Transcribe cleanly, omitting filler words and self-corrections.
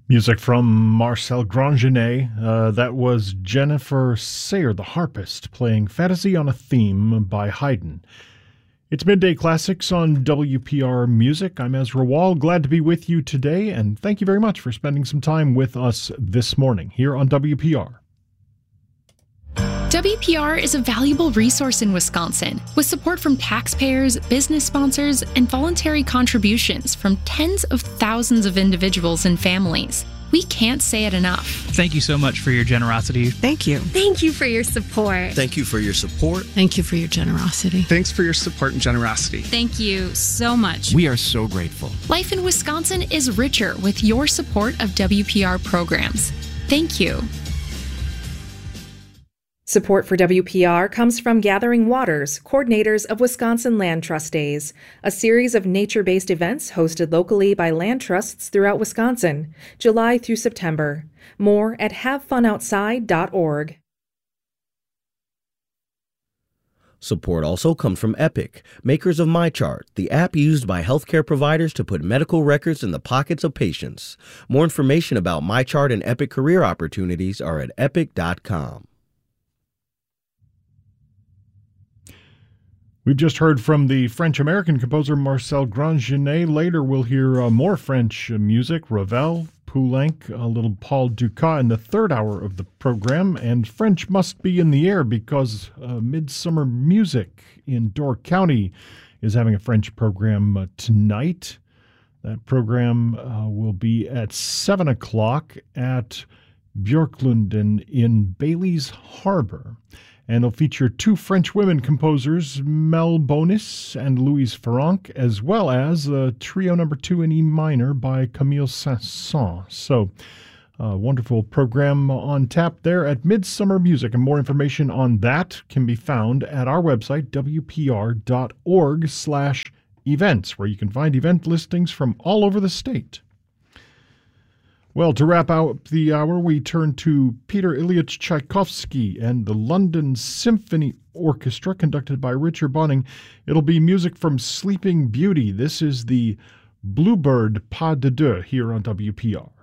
Music from Marcel Grandjeannet. That was Jennifer Sayer, the harpist, playing Fantasy on a Theme by Haydn. It's Midday Classics on WPR Music. I'm Ezra Wall. Glad to be with you today, and thank you very much for spending some time with us this morning here on WPR. WPR is a valuable resource in Wisconsin, with support from taxpayers, business sponsors, and voluntary contributions from tens of thousands of individuals and families. We can't say it enough. Thank you so much for your generosity. Thank you. Thank you for your support. Thank you for your support. Thank you for your generosity. Thanks for your support and generosity. Thank you so much. We are so grateful. Life in Wisconsin is richer with your support of WPR programs. Thank you. Support for WPR comes from Gathering Waters, coordinators of Wisconsin Land Trust Days, a series of nature-based events hosted locally by land trusts throughout Wisconsin, July through September. More at havefunoutside.org. Support also comes from Epic, makers of MyChart, the app used by healthcare providers to put medical records in the pockets of patients. More information about MyChart and Epic career opportunities are at epic.com. We've just heard from the French-American composer Marcel Grandjeannet. Later we'll hear more French music, Ravel, Poulenc, a little Paul Dukas in the third hour of the program. And French must be in the air because Midsummer Music in Door County is having a French program tonight. That program will be at 7 o'clock at Björklunden in Bailey's Harbor. And it'll feature two French women composers, Mel Bonis and Louise Ferranc, as well as Trio No. 2 in E minor by Camille Saint-Saëns. So, wonderful program on tap there at Midsummer Music. And more information on that can be found at our website, wpr.org/events, where you can find event listings from all over the state. Well, to wrap out the hour, we turn to Peter Ilyich Tchaikovsky and the London Symphony Orchestra, conducted by Richard Bonning. It'll be music from Sleeping Beauty. This is the Bluebird Pas de Deux here on WPR.